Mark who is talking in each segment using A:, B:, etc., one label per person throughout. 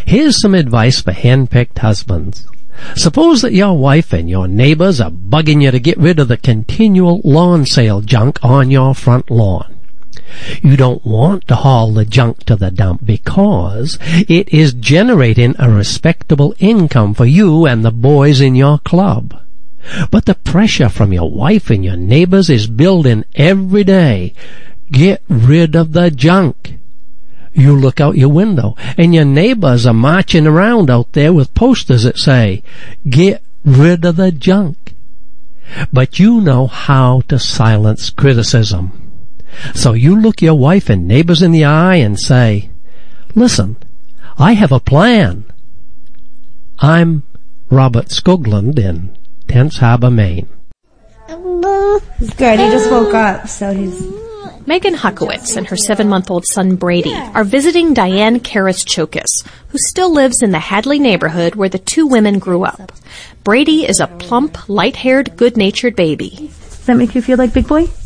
A: Here's some advice for hand-picked husbands. Suppose that your wife and your neighbors are bugging you to get rid of the continual lawn sale junk on your front lawn. You don't want to haul the junk to the dump because it is generating a respectable income for you and the boys in your club. But the pressure from your wife and your neighbors is building every day. Get rid of the junk. You look out your window, and your neighbors are marching around out there with posters that say, "Get rid of the junk." But you know how to silence criticism. So you look your wife and neighbors in the eye and say, "Listen, I have a plan." I'm Robert Skoglund in Tense Harbor, Maine.
B: He's good. He just woke up, so he's...
C: Megan Huckowitz and her 7-month-old son Brady are visiting Diane Karas-Chokas, who still lives in the Hadley neighborhood where the two women grew up. Brady is a plump, light-haired, good-natured baby.
B: Does that make you feel like big boy?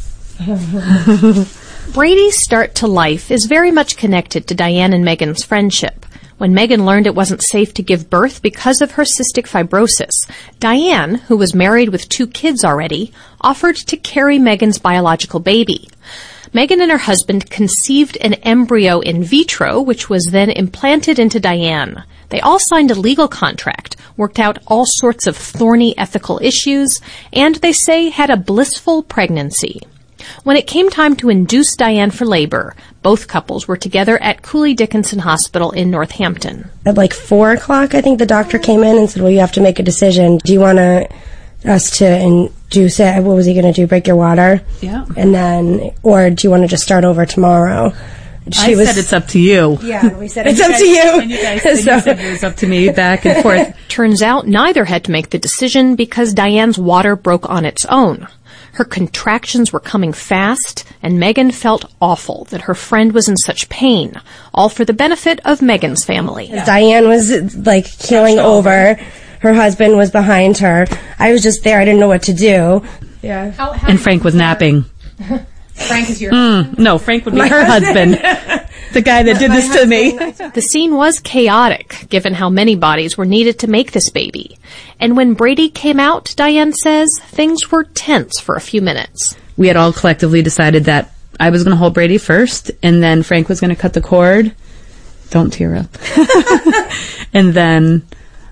C: Brady's start to life is very much connected to Diane and Megan's friendship. When Megan learned it wasn't safe to give birth because of her cystic fibrosis, Diane, who was married with 2 kids already, offered to carry Megan's biological baby. Megan and her husband conceived an embryo in vitro, which was then implanted into Diane. They all signed a legal contract, worked out all sorts of thorny ethical issues, and they say had a blissful pregnancy. When it came time to induce Diane for labor, both couples were together at Cooley Dickinson Hospital in Northampton.
B: At like 4 o'clock, I think the doctor came in and said, "Well, you have to make a decision. Do you want us to induce it? What was he going to do, break your water?
D: Yeah.
B: And then, or do you want to just start over tomorrow?"
D: I said it's up to you.
B: Yeah, we said it's up to you.
D: And you guys said it was up to me, back and forth.
C: Turns out neither had to make the decision because Diane's water broke on its own. Her contractions were coming fast, and Megan felt awful that her friend was in such pain, all for the benefit of Megan's family.
B: Diane was, like, keeling over. Her husband was behind her. I was just there. I didn't know what to do. Yeah.
D: And Frank was napping.
C: Frank is your...
D: No, Frank would be her husband. The guy that did this to me.
C: The scene was chaotic, given how many bodies were needed to make this baby. And when Brady came out, Diane says, things were tense for a few minutes.
D: We had all collectively decided that I was going to hold Brady first, and then Frank was going to cut the cord. Don't tear up. And then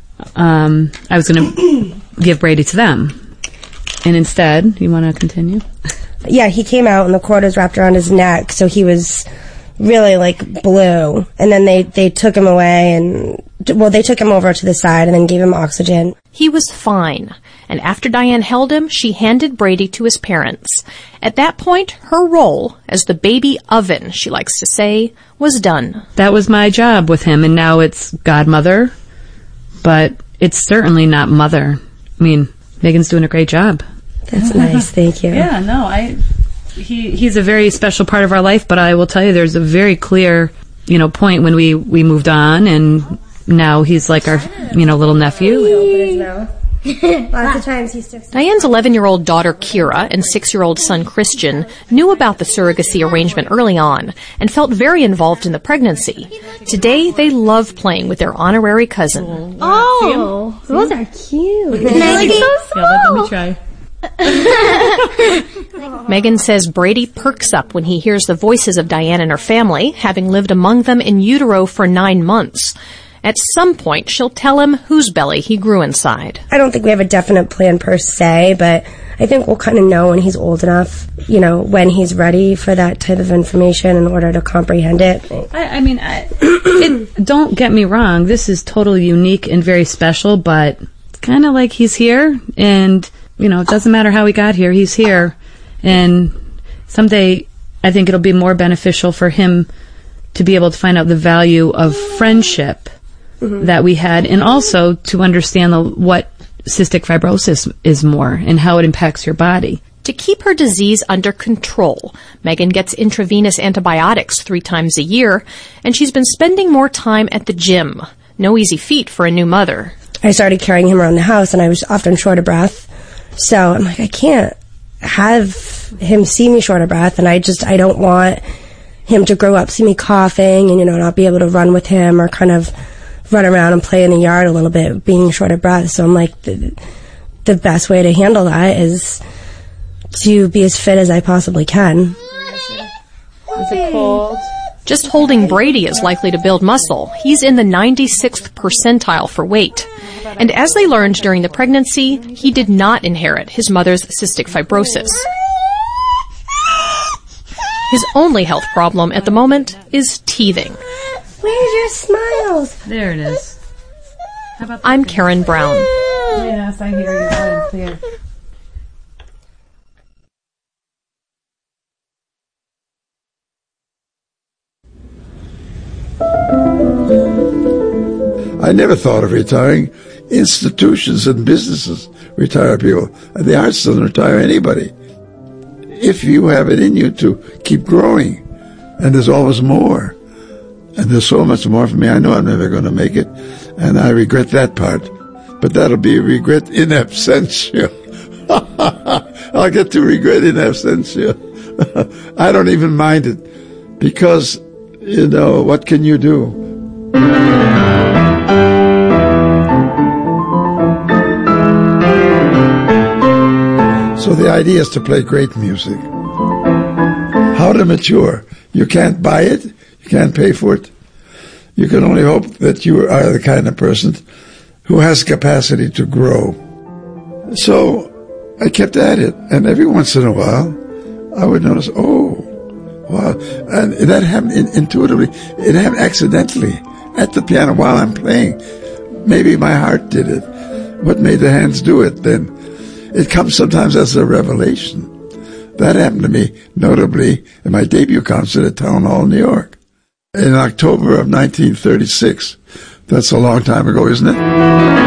D: I was going to give Brady to them. And instead, you want to continue?
B: Yeah, he came out and the cord was wrapped around his neck, so he was really, like, blue. And then they took him away and, well, they took him over to the side and then gave him oxygen.
C: He was fine. And after Diane held him, she handed Brady to his parents. At that point, her role as the baby oven, she likes to say, was done.
D: That was my job with him, and now it's godmother, but it's certainly not mother. I mean, Megan's doing a great job.
B: That's nice, thank you.
D: Yeah, no, he's a very special part of our life, but I will tell you there's a very clear, point when we moved on, and now he's like our, little nephew.
B: Lots of times he sticks.
C: Diane's 11-year-old daughter, Kira, and 6-year-old son, Christian, knew about the surrogacy arrangement early on and felt very involved in the pregnancy. Today, they love playing with their honorary cousin.
B: Oh, those are cute.
D: They're so small. Let me try.
C: Megan says Brady perks up when he hears the voices of Diane and her family, having lived among them in utero for 9 months. At some point, she'll tell him whose belly he grew inside.
B: I don't think we have a definite plan per se, but I think we'll kind of know when he's old enough, when he's ready for that type of information in order to comprehend it.
D: Don't get me wrong, this is totally unique and very special, but it's kind of like he's here, and it doesn't matter how he got here, he's here. And someday, I think it'll be more beneficial for him to be able to find out the value of friendship that we had, and also to understand what cystic fibrosis is more and how it impacts your body.
C: To keep her disease under control, Megan gets intravenous antibiotics 3 times a year, and she's been spending more time at the gym. No easy feat for a new mother.
B: I started carrying him around the house, and I was often short of breath. So I'm like, I can't have him see me short of breath, and I don't want him to grow up, see me coughing, and, not be able to run with him or kind of run around and play in the yard a little bit, being short of breath. So I'm like, the best way to handle that is to be as fit as I possibly can.
D: Is it cold?
C: Just holding Brady is likely to build muscle. He's in the 96th percentile for weight. And as they learned during the pregnancy, he did not inherit his mother's cystic fibrosis. His only health problem at the moment is teething.
B: Where's your smiles?
D: There it is.
C: I'm Karen Brown.
D: Yes, I hear you loud and clear.
E: I never thought of retiring. Institutions and businesses retire people. The arts doesn't retire anybody. If you have it in you to keep growing, and there's always more, and there's so much more for me, I know I'm never going to make it, and I regret that part. But that'll be a regret in absentia. I'll get to regret in absentia. I don't even mind it, because, what can you do? So the idea is to play great music. How to mature? You can't buy it. You can't pay for it. You can only hope that you are the kind of person who has capacity to grow. So I kept at it. And every once in a while, I would notice, oh, wow. And that happened intuitively. It happened accidentally at the piano while I'm playing. Maybe my heart did it. What made the hands do it then? It comes sometimes as a revelation. That happened to me, notably, in my debut concert at Town Hall, New York, in October of 1936. That's a long time ago, isn't it?